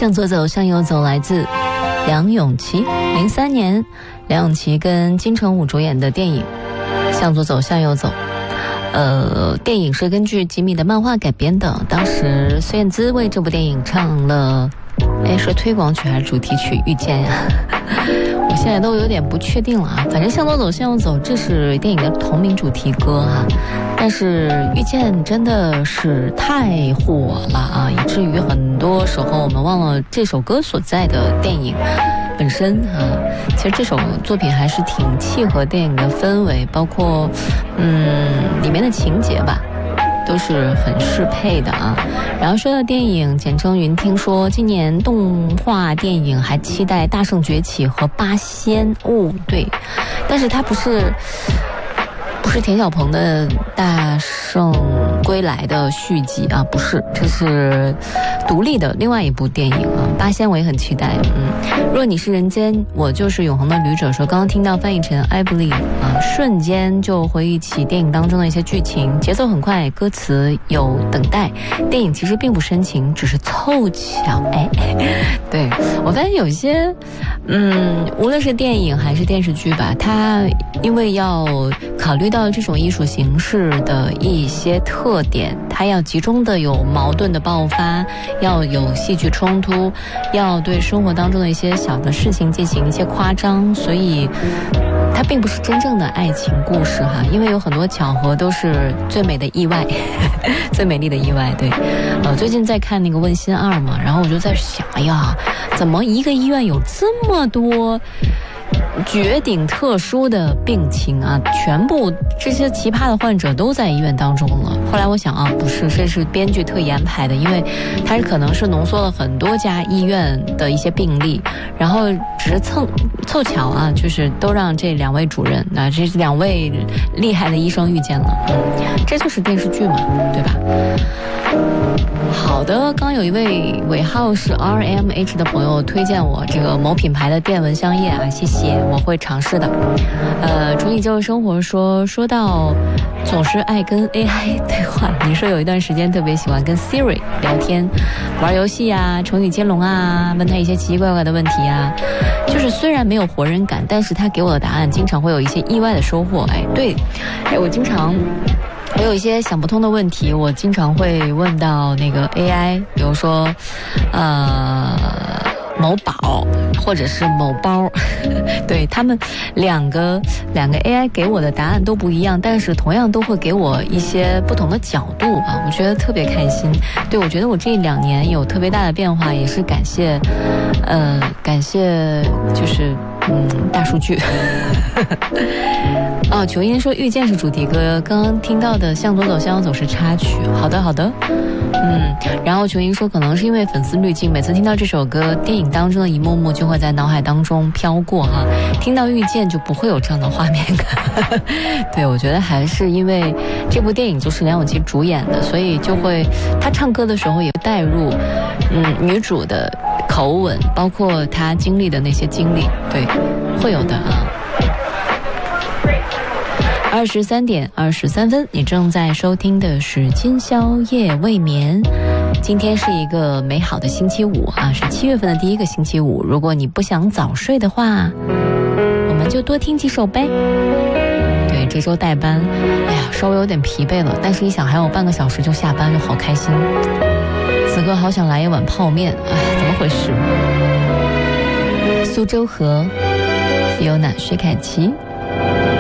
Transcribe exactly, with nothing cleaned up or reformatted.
向左走，向右走，来自梁咏琪。零三年，梁咏琪跟金城武主演的电影《向左走，向右走》。呃，电影是根据吉米的漫画改编的。当时孙燕姿为这部电影唱了，哎，是推广曲还是主题曲？遇见呀，我现在都有点不确定了啊。反正向左走，向右走，这是电影的同名主题歌哈。但是遇见真的是太火了啊，以至于很多时候我们忘了这首歌所在的电影本身啊。其实这首作品还是挺契合电影的氛围，包括嗯里面的情节吧，都是很适配的啊。然后说到电影，简称云听说今年动画电影还期待大圣崛起和八仙哦，对，但是它不是不是田小鹏的大圣归来的续集啊，不是，这是独立的另外一部电影啊。八仙我也很期待。嗯，若你是人间，我就是永恒的旅者。说刚刚听到翻译成 I believe 啊，瞬间就回忆起电影当中的一些剧情，节奏很快，歌词有等待。电影其实并不深情，只是凑巧。哎，对，我发现有一些，嗯，无论是电影还是电视剧吧，它因为要考虑到这种艺术形式的一些特点，它要集中的有矛盾的爆发，要有戏剧冲突，要对生活当中的一些小的事情进行一些夸张，所以它并不是真正的爱情故事哈。因为有很多巧合都是最美的意外最美丽的意外。对，呃，最近在看那个问心二嘛，然后我就在想，哎呀，怎么一个医院有这么多绝顶特殊的病情啊，全部这些奇葩的患者都在医院当中了。后来我想啊，不是，这是编剧特研排的，因为它可能是浓缩了很多家医院的一些病例，然后只是凑凑巧啊，就是都让这两位主任，那这两位厉害的医生遇见了。嗯，这就是电视剧嘛，对吧？好的，刚有一位尾号是 R M H 的朋友推荐我这个某品牌的电蚊香液啊，谢谢，我会尝试的。呃，重启旧生活说说到总是爱跟 A I 对话，你说有一段时间特别喜欢跟 Siri 聊天，玩游戏啊，成语接龙啊，问他一些奇奇怪怪的问题啊，就是虽然没有活人感，但是他给我的答案经常会有一些意外的收获。哎，对，哎，我经常。我有一些想不通的问题，我经常会问到那个 A I， 比如说，呃，某宝或者是某包，对，他们两个两个 A I 给我的答案都不一样，但是同样都会给我一些不同的角度啊，我觉得特别开心。对，我觉得我这两年有特别大的变化，也是感谢，呃，感谢就是嗯大数据。哦，球音说遇见是主题歌，刚刚听到的向左走向右走是插曲。好的好的，嗯，然后球音说可能是因为粉丝滤镜，每次听到这首歌，电影当中的一幕幕就会在脑海当中飘过哈，听到遇见就不会有这样的画面感。对，我觉得还是因为这部电影就是梁咏琪主演的，所以就会她唱歌的时候也带入嗯女主的口吻，包括她经历的那些经历，对，会有的啊。二十三点二十三分，你正在收听的是今宵夜未眠。今天是一个美好的星期五啊，是七月份的第一个星期五。如果你不想早睡的话，我们就多听几首呗。对，这周代班，哎呀，稍微有点疲惫了，但是一想还有半个小时就下班，就好开心。此刻好想来一碗泡面，哎，怎么回事？苏州河，Fiona 薛凯琪。